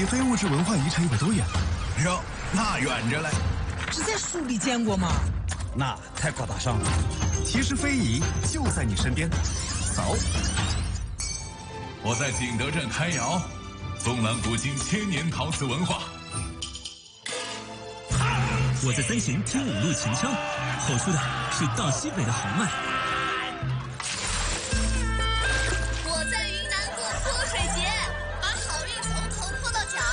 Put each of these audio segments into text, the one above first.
离非物质文化遗产有多远吗？ 哟，那远着嘞。 只在书里见过吗？ 那太高大上了。 其实非遗就在你身边。扫。 我在景德镇开窑，纵览古今千年陶瓷文化。 我在三秦听五路秦腔，吼出的是到西北的豪迈。 我在云南过泼水节，把好运从头泼到脚。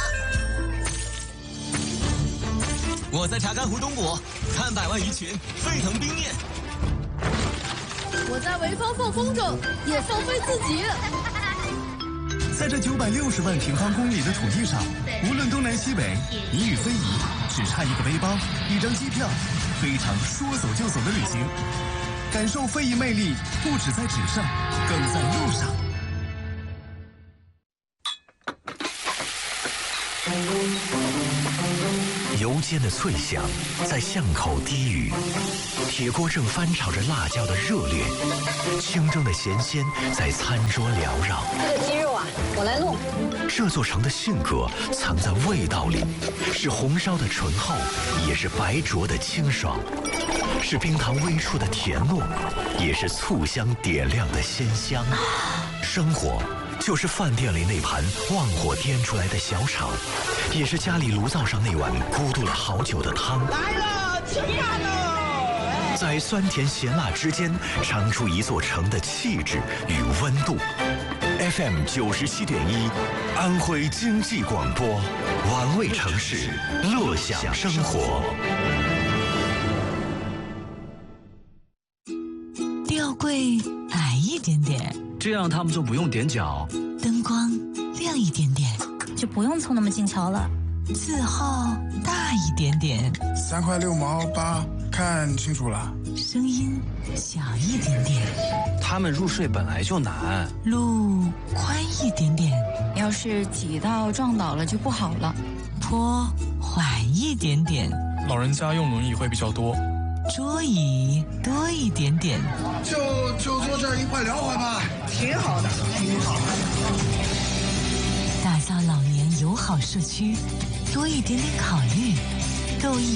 我在查干湖东谷看百万鱼群沸腾冰面。 我在潍坊放风筝，也放飞自己。 在这960万平方公里的土地上，无论东南西北，你与非遗只差一个背包、一张机票，非常说走就走的旅行。感受非遗魅力，不只在纸上，更在路上。 油煎的脆响在巷口低语，铁锅正翻炒着辣椒的热烈，清蒸的咸鲜在餐桌缭绕。 这个鸡肉啊，我来弄。 这座城的性格藏在味道里，是红烧的醇厚，也是白灼的清爽，是冰糖微触的甜糯，也是醋香点亮的鲜香。生活就是饭店里那盘旺火颠出来的小炒，也是家里炉灶上那碗咕嘟了好久的汤。 来了，吃饭喽！ 在酸甜咸辣之间，尝出一座城的气质与温度。FM 97.1，安徽经济广播，玩味城市，乐享生活。 吊柜矮一点点， 这样他们就不用踮脚。 灯光亮一点点， 就不用凑那么近瞧了。 字号大一点点 ，3块6毛8，看清楚了。 声音小一点点， 他们入睡本来就难。 路宽一点点， 要是挤到撞倒了就不好了。 坡缓一点点， 老人家用轮椅会比较多。 桌椅多一点点， 就坐这儿一块聊会吧， 挺好的，挺好的。 打造老年友好社区，多一点点考虑，够意。